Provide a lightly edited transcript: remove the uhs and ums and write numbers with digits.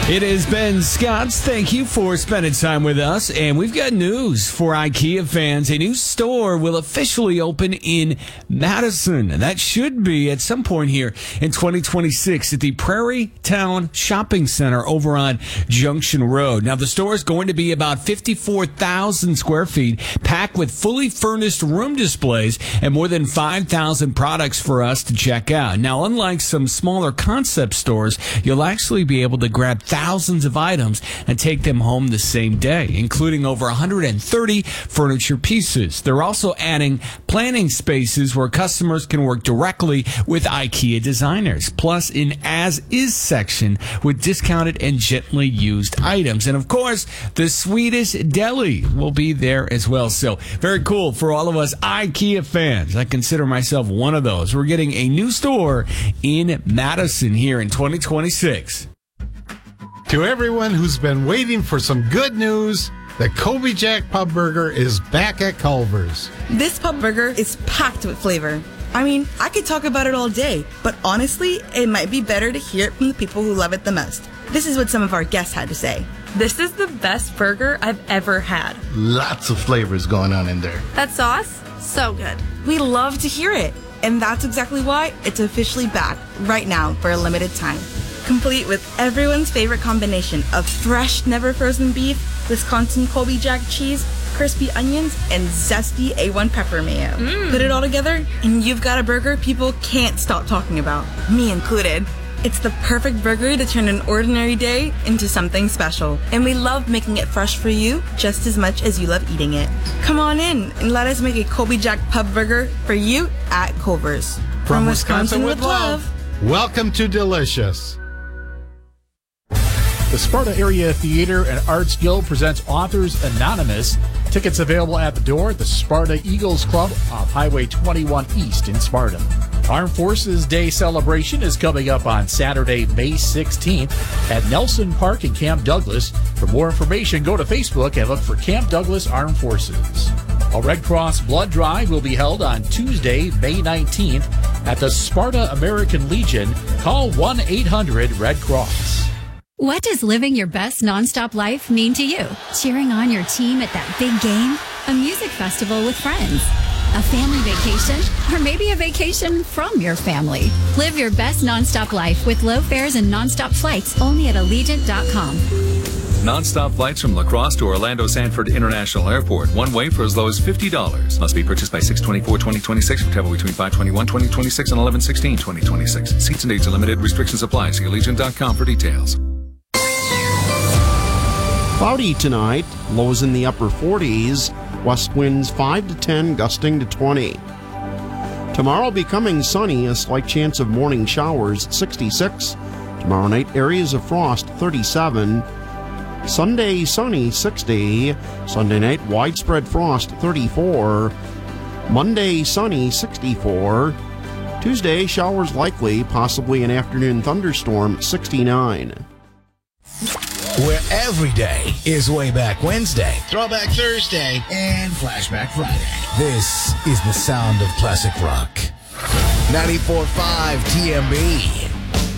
It is Ben Scotts. Thank you for spending time with us. And we've got news for IKEA fans. A new store will officially open in Madison. And that should be at some point here in 2026 at the Prairie Town Shopping Center over on Junction Road. Now, the store is going to be about 54,000 square feet, packed with fully furnished room displays and more than 5,000 products for us to check out. Now, unlike some smaller concept stores, you'll actually be able to grab thousands of items and take them home the same day, including over 130 furniture pieces. They're also adding planning spaces where customers can work directly with IKEA designers, plus an as-is section with discounted and gently used items. And of course, the Swedish deli will be there as well. So very cool for all of us IKEA fans. I consider myself one of those. We're getting a new store in Madison here in 2026. To everyone who's been waiting for some good news, the Colby Jack Pub Burger is back at Culver's. This pub burger is packed with flavor. I mean, I could talk about it all day, but honestly, it might be better to hear it from the people who love it the most. This is what some of our guests had to say. This is the best burger I've ever had. Lots of flavors going on in there. That sauce, so good. We love to hear it, and that's exactly why it's officially back right now for a limited time. Complete with everyone's favorite combination of fresh, never frozen beef, Wisconsin Colby Jack cheese, crispy onions, and zesty A1 pepper mayo. Put it all together, and you've got a burger people can't stop talking about, me included. It's the perfect burger to turn an ordinary day into something special. And we love making it fresh for you just as much as you love eating it. Come on in and let us make a Colby Jack Pub Burger for you at Culver's. From Wisconsin with love. Welcome to Delicious. The Sparta Area Theater and Arts Guild presents Authors Anonymous. Tickets available at the door at the Sparta Eagles Club off Highway 21 East in Sparta. Armed Forces Day celebration is coming up on Saturday, May 16th at Nelson Park in Camp Douglas. For more information, go to Facebook and look for Camp Douglas Armed Forces. A Red Cross blood drive will be held on Tuesday, May 19th at the Sparta American Legion. Call 1-800-RED-CROSS. What does living your best nonstop life mean to you? Cheering on your team at that big game? A music festival with friends? A family vacation? Or maybe a vacation from your family? Live your best nonstop life with low fares and nonstop flights only at Allegiant.com. Non-stop flights from La Crosse to Orlando Sanford International Airport. One way for as low as $50. Must be purchased by 6/24/2026 for travel between 5/21/2026 and 11/16/2026. Seats and dates are limited. Restrictions apply. See Allegiant.com for details. Cloudy tonight, lows in the upper 40s, west winds 5 to 10, gusting to 20. Tomorrow becoming sunny, a slight chance of morning showers, 66. Tomorrow night, areas of frost, 37. Sunday, sunny, 60. Sunday night, widespread frost, 34. Monday, sunny, 64. Tuesday, showers likely, possibly an afternoon thunderstorm, 69. Where every day is Way Back Wednesday, Throwback Thursday, and Flashback Friday. This is the sound of classic rock. 94.5 TMB.